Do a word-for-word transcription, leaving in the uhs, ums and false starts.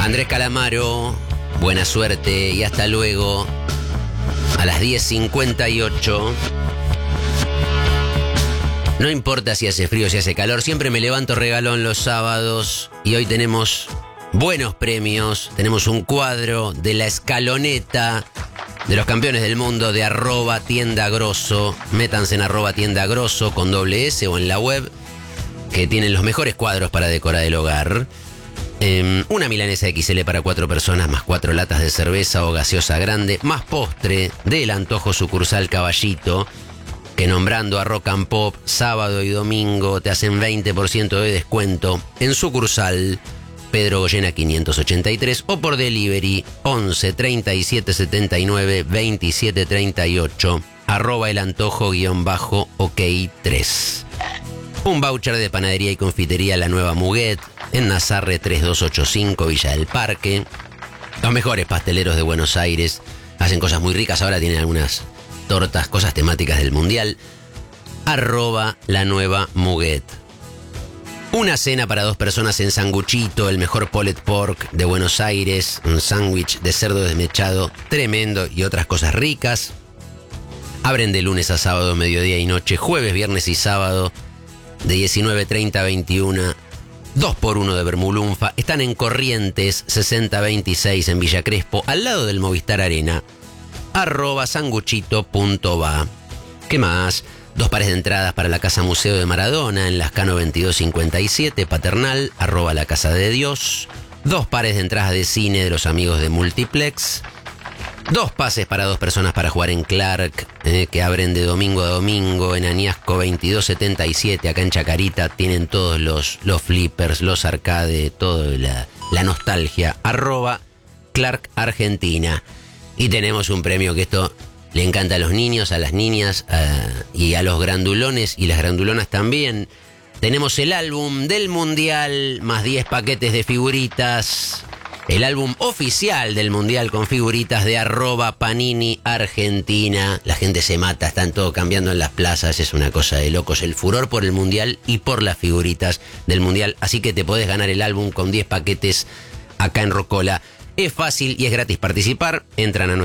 Andrés Calamaro, buena suerte y hasta luego. A las diez cincuenta y ocho. No importa si hace frío o si hace calor, siempre me levanto regalón los sábados y hoy tenemos buenos premios. Tenemos un cuadro de la escaloneta de los campeones del mundo de arroba tienda grosso. Métanse en arroba tienda grosso con doble S o en la web, que tienen los mejores cuadros para decorar el hogar. Eh, una milanesa equis ele para cuatro personas, más cuatro latas de cerveza o gaseosa grande, más postre del antojo sucursal Caballito, que nombrando a Rock and Pop sábado y domingo te hacen veinte por ciento de descuento en sucursal Pedro Goyena quinientos ochenta y tres o por delivery once treinta y siete setenta y nueve veintisiete treinta y ocho, arroba el antojo guión bajo ok tres. Un voucher de panadería y confitería La Nueva Muguet en Nazarre tres dos ocho cinco, Villa del Parque. Los mejores pasteleros de Buenos Aires hacen cosas muy ricas. Ahora tienen algunas tortas, cosas temáticas del Mundial. Arroba La Nueva Muguet. Una cena para dos personas en Sanguchito, el mejor pulled pork de Buenos Aires. Un sándwich de cerdo desmechado tremendo y otras cosas ricas. Abren de lunes a sábado, mediodía y noche, jueves, viernes y sábado, de diecinueve treinta a veintiuna, dos por uno de Bermulunfa. Están en Corrientes sesenta veintiséis en Villa Crespo, al lado del Movistar Arena. Arroba sanguchito punto va. ¿Qué más? Dos pares de entradas para la Casa Museo de Maradona en Lascano veintidós cincuenta y siete, Paternal, arroba la Casa de Dios. Dos pares de entradas de cine de los amigos de Multiplex. Dos pases para dos personas para jugar en Clark, eh, que abren de domingo a domingo en Añasco veintidós setenta y siete, acá en Chacarita. Tienen todos los, los flippers, los arcade, toda la, la nostalgia. Arroba Clark Argentina. Y tenemos un premio que esto le encanta a los niños, a las niñas uh, y a los grandulones y las grandulonas también. Tenemos el álbum del Mundial, más diez paquetes de figuritas. El álbum oficial del Mundial con figuritas de arroba Panini Argentina. La gente se mata, están todo cambiando en las plazas, es una cosa de locos. El furor por el Mundial y por las figuritas del Mundial. Así que te podés ganar el álbum con diez paquetes acá en Rocola. Es fácil y es gratis participar. Entran a